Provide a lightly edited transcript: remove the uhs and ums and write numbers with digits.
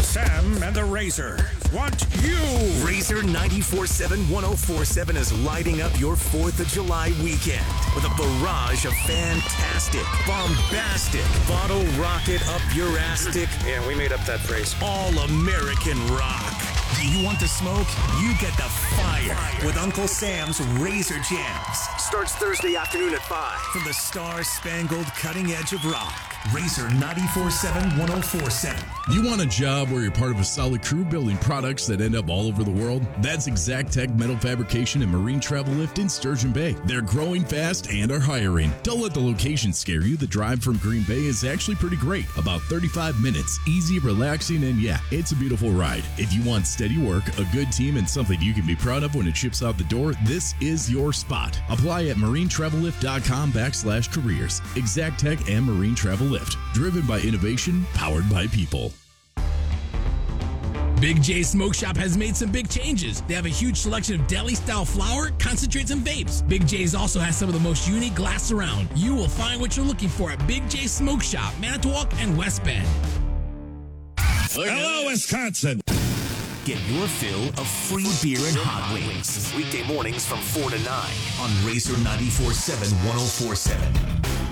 Sam and the Razor want you. Razor 94.7 1047 is lighting up your 4th of July weekend with a barrage of fantastic, bombastic, bottle rocket up your astic. Yeah, we made up that phrase. All-American rock. Do you want the smoke? You get the fire with Uncle Sam's Razor Jams. Starts Thursday afternoon at 5 from the star-spangled cutting edge of rock. Razor 94.7 1047. You want a job where you're part of a solid crew building products that end up all over the world? That's ExactTech Metal Fabrication and Marine Travel Lift in Sturgeon Bay. They're growing fast and are hiring. Don't let the location scare you. The drive from Green Bay is actually pretty great. About 35 minutes. Easy, relaxing, and yeah, it's a beautiful ride. If you want steady work, a good team, and something you can be proud of when it ships out the door, this is your spot. Apply at marinetravelift.com/careers. ExactTech and Marine Travel Lift. Driven by innovation, powered by people. Big J Smoke Shop has made some big changes. They have a huge selection of deli-style flower, concentrates, and vapes. Big J's also has some of the most unique glass around. You will find what you're looking for at Big J Smoke Shop, Manitowoc, and West Bend. Hello, Wisconsin. Get your fill of free beer and hot wings. Weekday mornings from 4 to 9 on Razor 94.7 1047.